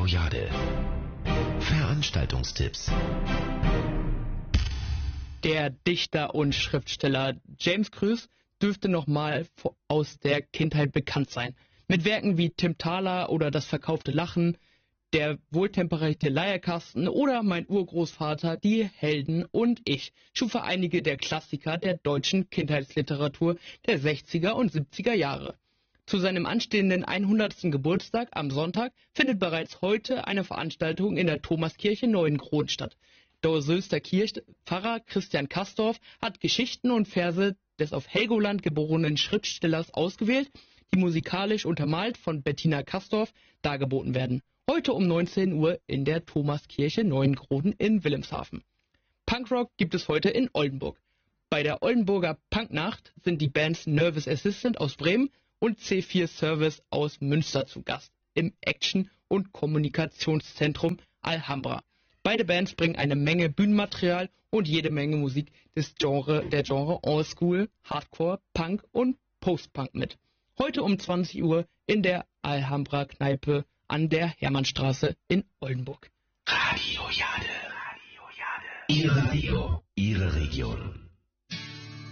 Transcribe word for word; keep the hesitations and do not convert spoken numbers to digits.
Radio Jade. Veranstaltungstipps. Der Dichter und Schriftsteller James Krös dürfte nochmal aus der Kindheit bekannt sein. Mit Werken wie Tim Thaler oder Das verkaufte Lachen, Der wohltemperierte Leierkasten oder Mein Urgroßvater, Die Helden und ich schuf er einige der Klassiker der deutschen Kindheitsliteratur der sechziger und siebziger Jahre. Zu seinem anstehenden hundertsten Geburtstag am Sonntag findet bereits heute eine Veranstaltung in der Thomaskirche Neuenkron statt. Der Soester Pfarrer Christian Kastorf hat Geschichten und Verse des auf Helgoland geborenen Schriftstellers ausgewählt, die musikalisch untermalt von Bettina Kastorf dargeboten werden. Heute um neunzehn Uhr in der Thomaskirche Neuenkron in Wilhelmshaven. Punkrock gibt es heute in Oldenburg. Bei der Oldenburger Punknacht sind die Bands Nervous Assistant aus Bremen und C vier Service aus Münster zu Gast im Action- und Kommunikationszentrum Alhambra. Beide Bands bringen eine Menge Bühnenmaterial und jede Menge Musik des Genre, der Genre Oldschool, Hardcore, Punk und Post-Punk mit. Heute um zwanzig Uhr in der Alhambra-Kneipe an der Hermannstraße in Oldenburg. Radio Jade. Radio Jade. Ihr Radio.